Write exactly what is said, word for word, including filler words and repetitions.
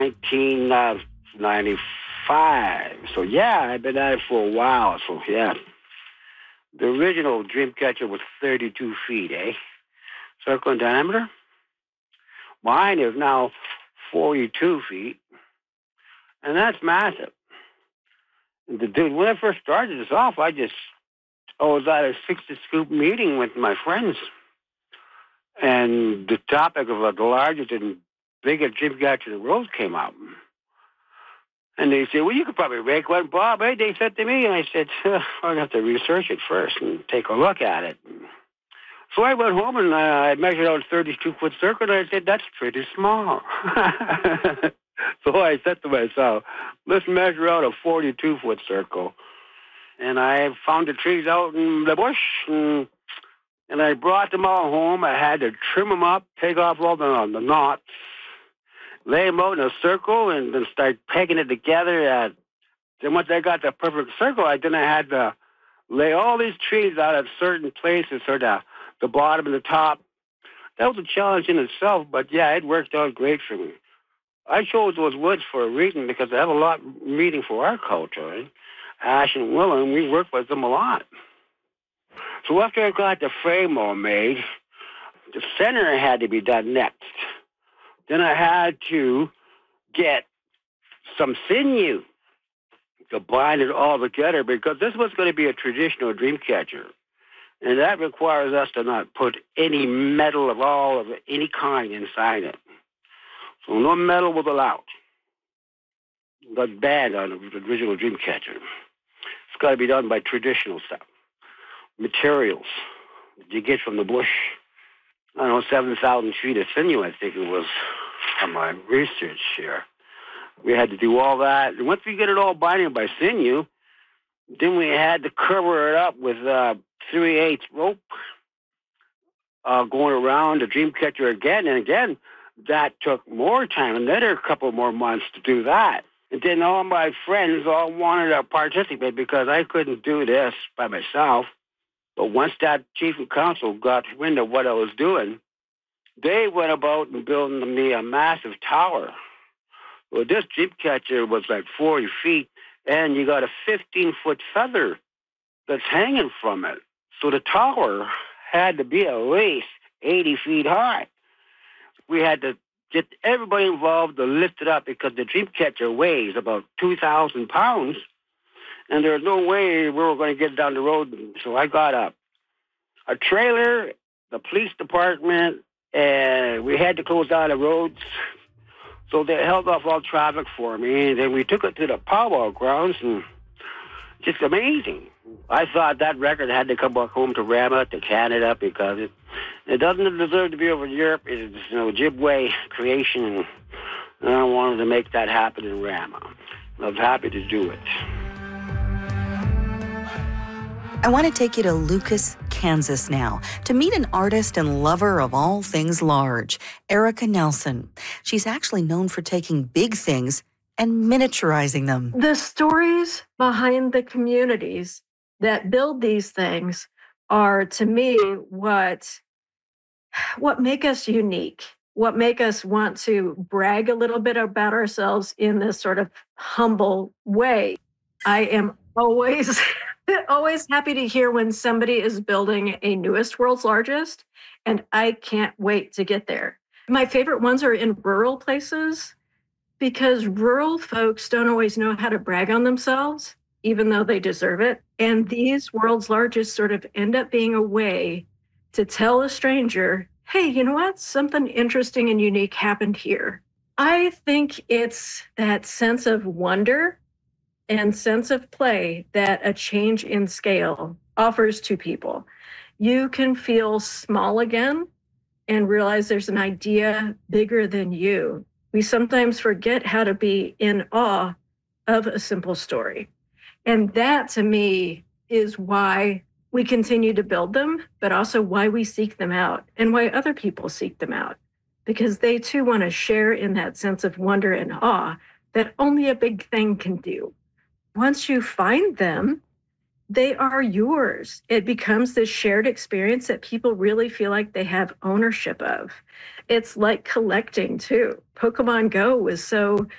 nineteen ninety-five. So, yeah, I've been at it for a while. So, yeah. The original Dreamcatcher was thirty-two feet, eh? Circle in diameter. Mine is now forty-two feet, and that's massive. The dude, when I first started this off, I just I was at a sixty scoop meeting with my friends, and the topic of uh, the largest and biggest Dreamcatcher in the world came up. And they said, well, you could probably make one, Bob. Hey, they said to me, and I said, I'm going to have to research it first and take a look at it. So I went home and uh, I measured out a thirty-two foot circle, and I said, that's pretty small. So I said to myself, let's measure out a forty-two foot circle. And I found the trees out in the bush, and, and I brought them all home. I had to trim them up, take off all the, the knots, lay them out in a circle, and then start pegging it together. And then once I got the perfect circle, I then I had to lay all these trees out at certain places, so the, the bottom and the top. That was a challenge in itself, but yeah, it worked out great for me. I chose those woods for a reason because they have a lot meaning for our culture. Right? Ash and willow, and we work with them a lot. So after I got the frame all made, the center had to be done next. Then I had to get some sinew to bind it all together because this was going to be a traditional dream catcher. And that requires us to not put any metal of all of any kind inside it. So no metal was allowed. That's bad on the original dream catcher. It's got to be done by traditional stuff. Materials you get from the bush. I don't know, seven thousand feet of sinew, I think it was, from my research here. We had to do all that. And once we get it all binding by sinew, then we had to cover it up with uh, three-eighths rope uh, going around the dream catcher again and again. That took more time, another couple more months to do that. And then all my friends all wanted to participate because I couldn't do this by myself. But once that chief and council got wind of what I was doing, they went about and building me a massive tower. Well, this dream catcher was like forty feet, and you got a fifteen-foot feather that's hanging from it. So the tower had to be at least eighty feet high. We had to get everybody involved to lift it up because the dream catcher weighs about two thousand pounds, and there's no way we were going to get it down the road. So I got a, a trailer, the police department, and we had to close down the roads. So they held off all traffic for me, and then we took it to the powwow grounds, and just amazing. I thought that record had to come back home to Rama, to Canada, because it it doesn't deserve to be over in Europe. It's, you know, Ojibwe creation, and I wanted to make that happen in Rama. I was happy to do it. I want to take you to Lucas, Kansas now to meet an artist and lover of all things large, Erica Nelson. She's actually known for taking big things and miniaturizing them. The stories behind the communities that build these things are, to me, what, what make us unique, what make us want to brag a little bit about ourselves in this sort of humble way. I am always... always happy to hear when somebody is building a newest world's largest, and I can't wait to get there. My favorite ones are in rural places because rural folks don't always know how to brag on themselves, even though they deserve it. And these world's largest sort of end up being a way to tell a stranger, hey, you know what? Something interesting and unique happened here. I think it's that sense of wonder and sense of play that a change in scale offers to people. You can feel small again and realize there's an idea bigger than you. We sometimes forget how to be in awe of a simple story. And that, to me, is why we continue to build them, but also why we seek them out and why other people seek them out, because they too want to share in that sense of wonder and awe that only a big thing can do. Once you find them, they are yours. It becomes this shared experience that people really feel like they have ownership of. It's like collecting too. Pokemon Go was so